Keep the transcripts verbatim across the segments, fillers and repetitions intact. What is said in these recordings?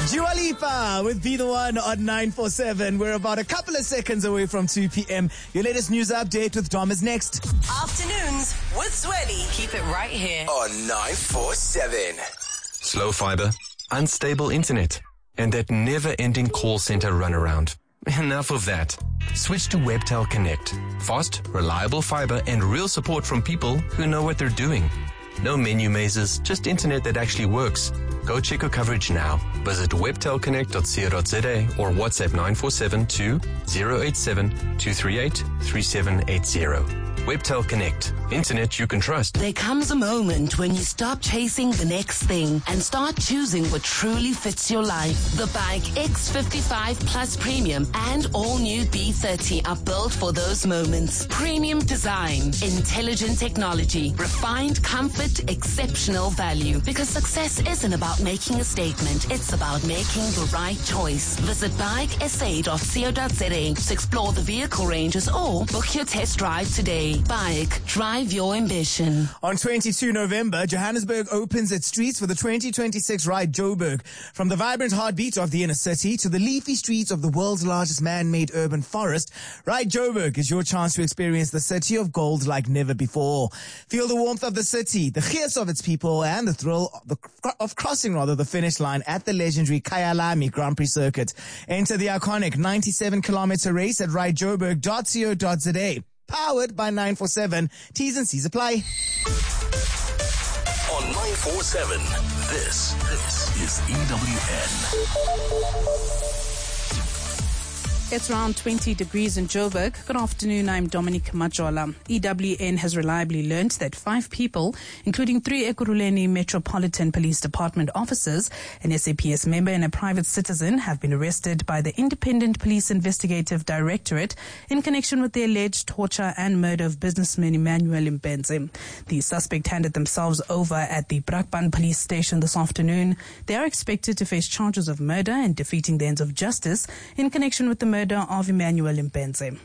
Dua Lipa with Be The One on nine four seven. We're about a couple of seconds away from two p.m. Your latest news update with Dom is next. Afternoons with Zweli. Keep it right here on nine four seven. Slow fiber, unstable internet, and that never-ending call center runaround. Enough of that. Switch to Webtel Connect. Fast, reliable fiber, and real support from people who know what they're doing. No menu mazes, just internet that actually works. Go check your coverage now. Visit webtel connect dot co dot za or WhatsApp nine four seven two zero eight seven two three eight three seven eight zero. Webtel Connect. Internet you can trust. There comes a moment when you stop chasing the next thing and start choosing what truly fits your life. The Bike X fifty-five Plus Premium and all new B thirty are built for those moments. Premium design, intelligent technology, refined comfort, exceptional value. Because success isn't about making a statement, it's about making the right choice. Visit bike s a dot co dot za to explore the vehicle ranges or book your test drive today. Bike, drive your ambition. On twenty-second of November, Johannesburg opens its streets for the twenty twenty-six Ride Joburg. From the vibrant heartbeat of the inner city to the leafy streets of the world's largest man-made urban forest, Ride Joburg is your chance to experience the city of gold like never before. Feel the warmth of the city, the gees of its people, and the thrill of, the, of crossing rather the finish line at the legendary Kyalami Grand Prix circuit. Enter the iconic ninety-seven kilometer race at ride joburg dot co dot za. Powered by nine four seven. T's and C's apply. On nine four seven, this, this is E W N. It's around twenty degrees in Joburg. Good afternoon, I'm Dominic Majola. E W N has reliably learnt that five people, including three Ekurhuleni Metropolitan Police Department officers, an S A P S member and a private citizen, have been arrested by the Independent Police Investigative Directorate in connection with the alleged torture and murder of businessman Emmanuel Mbenze. The suspect handed themselves over at the Brakpan police station this afternoon. They are expected to face charges of murder and defeating the ends of justice in connection with the murder of Emmanuel Mbenze.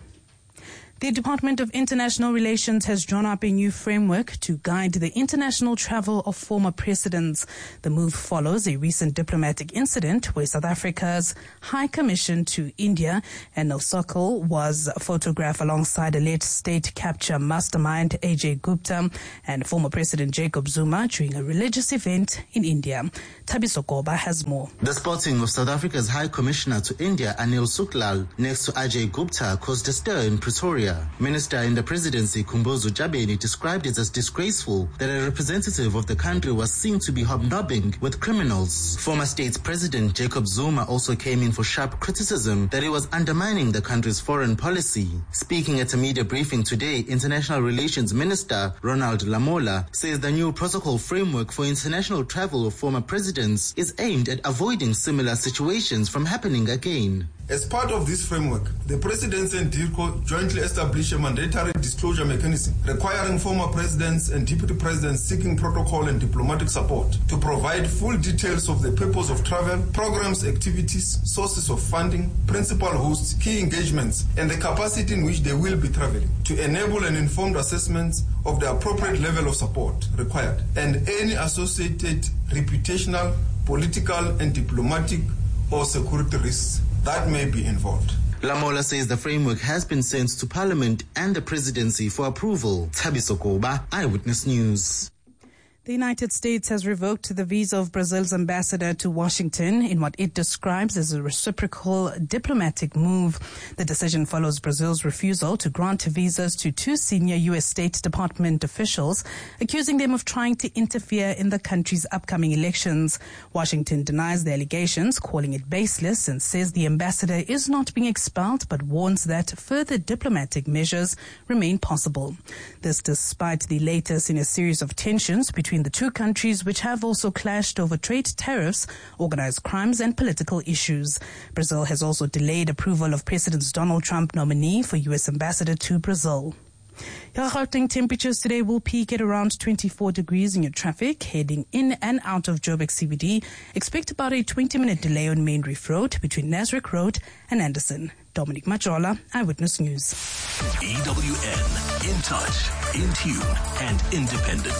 The Department of International Relations has drawn up a new framework to guide the international travel of former presidents. The move follows a recent diplomatic incident where South Africa's High Commission to India and Nosokal was photographed alongside alleged state capture mastermind Ajay Gupta and former President Jacob Zuma during a religious event in India. Thabiso Goba has more. The spotting of South Africa's High Commissioner to India, Anil Suklal, next to Ajay Gupta caused a stir in Pretoria. Minister in the presidency, Khumbudzo Jabeni, described it as disgraceful that a representative of the country was seen to be hobnobbing with criminals. Former state president Jacob Zuma also came in for sharp criticism that he was undermining the country's foreign policy. Speaking at a media briefing today, International Relations Minister Ronald Lamola says the new protocol framework for international travel of former presidents is aimed at avoiding similar situations from happening again. As part of this framework, the Presidency and DIRCO jointly established a mandatory disclosure mechanism requiring former presidents and deputy presidents seeking protocol and diplomatic support to provide full details of the purpose of travel, programs, activities, sources of funding, principal hosts, key engagements, and the capacity in which they will be traveling to enable an informed assessment of the appropriate level of support required and any associated reputational, political, and diplomatic or security risks that may be involved. Lamola says the framework has been sent to Parliament and the Presidency for approval. Thabiso Goba, Eyewitness News. The United States has revoked the visa of Brazil's ambassador to Washington in what it describes as a reciprocal diplomatic move. The decision follows Brazil's refusal to grant visas to two senior U S State Department officials, accusing them of trying to interfere in the country's upcoming elections. Washington denies the allegations, calling it baseless, and says the ambassador is not being expelled, but warns that further diplomatic measures remain possible. This despite the latest in a series of tensions between between the two countries, which have also clashed over trade tariffs, organized crimes, and political issues. Brazil has also delayed approval of President Donald Trump nominee for U S ambassador to Brazil. Your Gauteng temperatures today will peak at around twenty-four degrees in your traffic. Heading in and out of Joburg C B D, expect about a twenty minute delay on Main Reef Road between Nasrec Road and Anderson. Dominic Majola, Eyewitness News. E W N, in touch, in tune, and independent.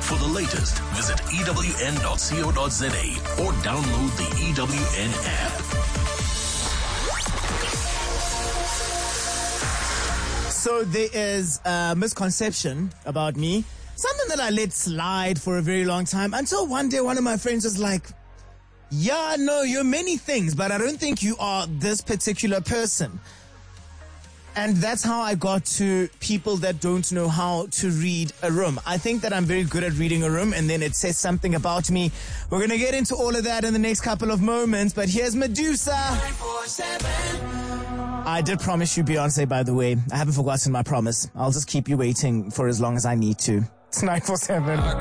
For the latest, visit E W N dot co dot za or download the E W N app. So there is a misconception about me, something that I let slide for a very long time, until one day one of my friends was like, yeah, no, you're many things, but I don't think you are this particular person. And that's how I got to people that don't know how to read a room. I think that I'm very good at reading a room, and then it says something about me. We're going to get into all of that in the next couple of moments, but here's Medusa. I did promise you Beyonce, by the way. I haven't forgotten my promise. I'll just keep you waiting for as long as I need to. It's nine four seven.